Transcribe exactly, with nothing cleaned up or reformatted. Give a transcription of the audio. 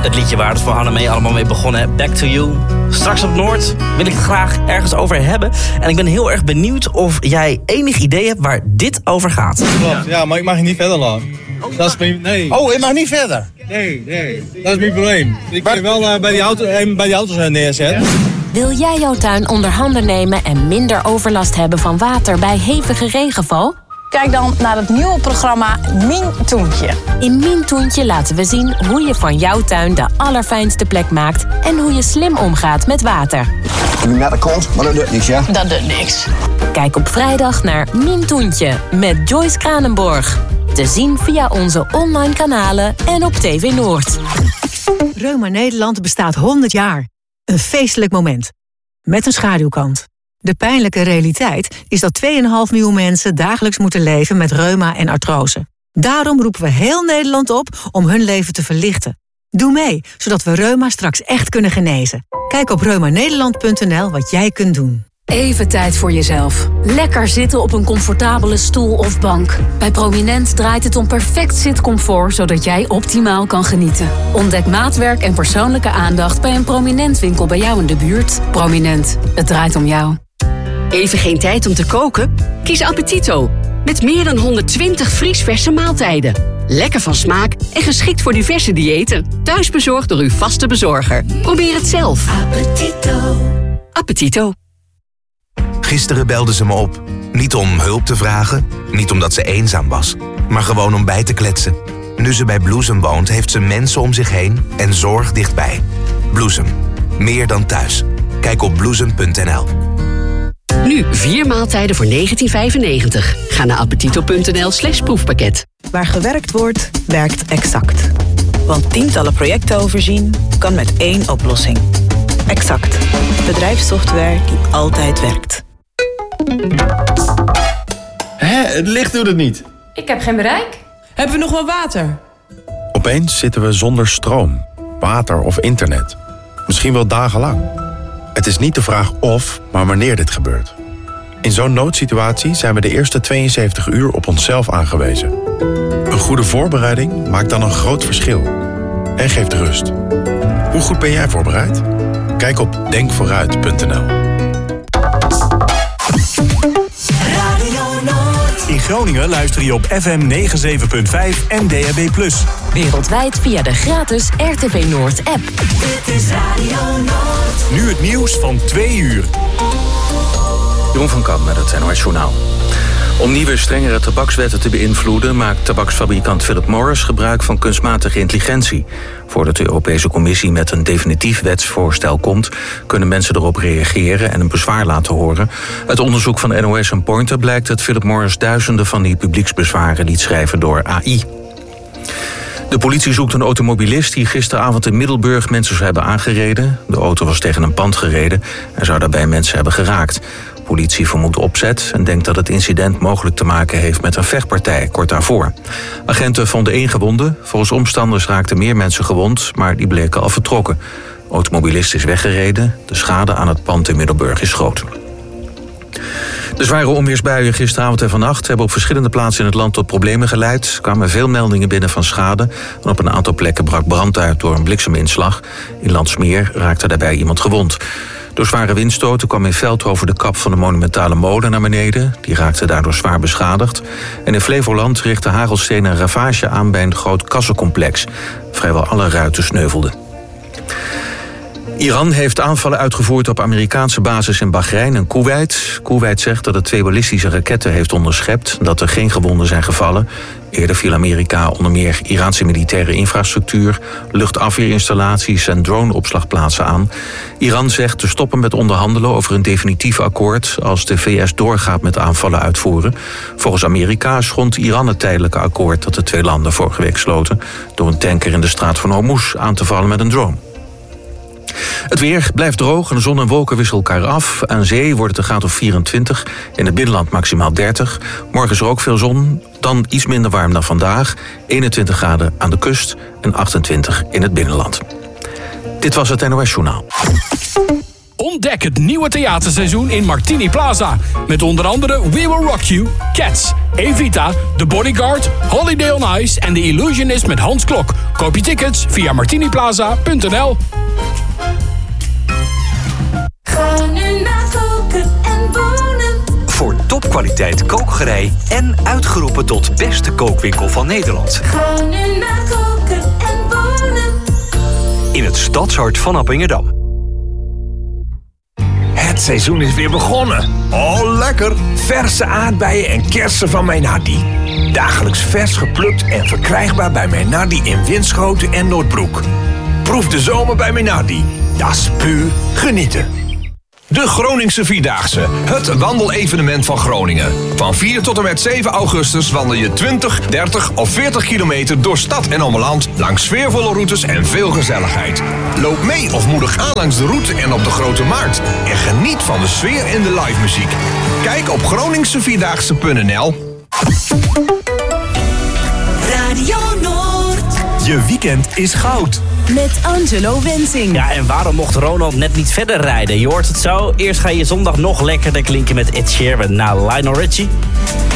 Het liedje waar het voor Hanne-Mee allemaal mee begonnen. Back to You. Straks op Noord wil ik het graag ergens over hebben. En ik ben heel erg benieuwd of jij enig idee hebt waar dit over gaat. Klopt, ja, maar ik mag je niet verder laten. Dat is mijn, nee. Oh, je mag niet verder? Nee, nee. Dat is mijn probleem. Ik kan wel uh, bij, die auto, uh, bij die auto's uh, neerzetten. Wil jij jouw tuin onder handen nemen en minder overlast hebben van water bij hevige regenval? Kijk dan naar het nieuwe programma Mien Toentje. In Mien Toentje laten we zien hoe je van jouw tuin de allerfijnste plek maakt en hoe je slim omgaat met water. Ik ben net akkoord, maar dat doet niks, ja? Dat doet niks. Kijk op vrijdag naar Mien Toentje met Joyce Kranenborg. Te zien via onze online kanalen en op T V Noord. Reuma Nederland bestaat honderd jaar. Een feestelijk moment. Met een schaduwkant. De pijnlijke realiteit is dat twee komma vijf miljoen mensen dagelijks moeten leven met reuma en artrose. Daarom roepen we heel Nederland op om hun leven te verlichten. Doe mee, zodat we reuma straks echt kunnen genezen. Kijk op reuma nederland punt n l wat jij kunt doen. Even tijd voor jezelf. Lekker zitten op een comfortabele stoel of bank. Bij Prominent draait het om perfect zitcomfort, zodat jij optimaal kan genieten. Ontdek maatwerk en persoonlijke aandacht bij een Prominent winkel bij jou in de buurt. Prominent, het draait om jou. Even geen tijd om te koken? Kies Appetito. Met meer dan honderdtwintig vriesverse maaltijden. Lekker van smaak en geschikt voor diverse diëten. Thuisbezorgd door uw vaste bezorger. Probeer het zelf. Appetito. Appetito. Gisteren belde ze me op. Niet om hulp te vragen, niet omdat ze eenzaam was, maar gewoon om bij te kletsen. Nu ze bij Bloesem woont, heeft ze mensen om zich heen en zorg dichtbij. Bloesem. Meer dan thuis. Kijk op bloesem punt n l. Nu vier maaltijden voor negentien vijfennegentig. Ga naar appetito punt n l slash proefpakket. Waar gewerkt wordt, werkt Exact. Want tientallen projecten overzien kan met één oplossing. Exact. Bedrijfssoftware die altijd werkt. Hé, het licht doet het niet. Ik heb geen bereik. Hebben we nog wel water? Opeens zitten we zonder stroom, water of internet. Misschien wel dagenlang. Het is niet de vraag of, maar wanneer dit gebeurt. In zo'n noodsituatie zijn we de eerste tweeënzeventig uur op onszelf aangewezen. Een goede voorbereiding maakt dan een groot verschil. En geeft rust. Hoe goed ben jij voorbereid? Kijk op denk vooruit punt n l. In Groningen luister je op F M negenenzeventig punt vijf en D A B plus. Wereldwijd via de gratis R T V Noord app. Dit is Radio Noord. Nu het nieuws van twee uur. Jeroen van Kamp met het N O S Journaal. Om nieuwe, strengere tabakswetten te beïnvloeden maakt tabaksfabrikant Philip Morris gebruik van kunstmatige intelligentie. Voordat de Europese Commissie met een definitief wetsvoorstel komt, kunnen mensen erop reageren en een bezwaar laten horen. Uit onderzoek van N O S en Pointer blijkt dat Philip Morris duizenden van die publieksbezwaren liet schrijven door A I. De politie zoekt een automobilist die gisteravond in Middelburg mensen zou hebben aangereden. De auto was tegen een pand gereden en zou daarbij mensen hebben geraakt. De politie vermoedt opzet en denkt dat het incident mogelijk te maken heeft met een vechtpartij kort daarvoor. Agenten vonden één gewonde. Volgens omstanders raakten meer mensen gewond, maar die bleken al vertrokken. De automobilist is weggereden. De schade aan het pand in Middelburg is groot. De zware onweersbuien gisteravond en vannacht hebben op verschillende plaatsen in het land tot problemen geleid. Er kwamen veel meldingen binnen van schade. En op een aantal plekken brak brand uit door een blikseminslag. In Landsmeer raakte daarbij iemand gewond. Door zware windstoten kwam in Veldhoven de kap van de monumentale molen naar beneden. Die raakte daardoor zwaar beschadigd. En in Flevoland richtte hagelstenen een ravage aan bij een groot kassencomplex. Vrijwel alle ruiten sneuvelden. Iran heeft aanvallen uitgevoerd op Amerikaanse bases in Bahrein en Koeweit. Koeweit zegt dat het twee ballistische raketten heeft onderschept, dat er geen gewonden zijn gevallen. Eerder viel Amerika onder meer Iraanse militaire infrastructuur, luchtafweerinstallaties en droneopslagplaatsen aan. Iran zegt te stoppen met onderhandelen over een definitief akkoord als de V S doorgaat met aanvallen uitvoeren. Volgens Amerika schond Iran het tijdelijke akkoord dat de twee landen vorige week sloten door een tanker in de straat van Hormuz aan te vallen met een drone. Het weer blijft droog en de zon en wolken wisselen elkaar af. Aan zee wordt het een graad of vierentwintig. In het binnenland maximaal dertig. Morgen is er ook veel zon. Dan iets minder warm dan vandaag. eenentwintig graden aan de kust en achtentwintig in het binnenland. Dit was het N O S Journaal. Ontdek het nieuwe theaterseizoen in Martini Plaza. Met onder andere We Will Rock You, Cats, Evita, The Bodyguard, Holiday on Ice en The Illusionist met Hans Klok. Koop je tickets via martiniplaza punt n l. Ga nu naar Koken en Wonen. Voor topkwaliteit kookgerei en uitgeroepen tot beste kookwinkel van Nederland. Ga nu naar Koken en Wonen. In het stadshart van Appingedam. Het seizoen is weer begonnen. Oh, lekker. Verse aardbeien en kersen van Meinardi. Dagelijks vers geplukt en verkrijgbaar bij Meinardi in Winschoten en Noordbroek. Proef de zomer bij Meinardi. Dat is puur genieten. De Groningse Vierdaagse, het wandelevenement van Groningen. Van vier tot en met zeven augustus wandel je twintig, dertig of veertig kilometer door stad en omland... langs sfeervolle routes en veel gezelligheid. Loop mee of moedig aan langs de route en op de Grote Markt. En geniet van de sfeer en de live muziek. Kijk op groningse vierdaagse punt n l. Radio Noord. Je weekend is goud. Met Angelo Wensing. Ja, en waarom mocht Ronald net niet verder rijden? Je hoort het zo. Eerst ga je zondag nog lekkerder klinken met Ed Sheeran na Lionel Richie.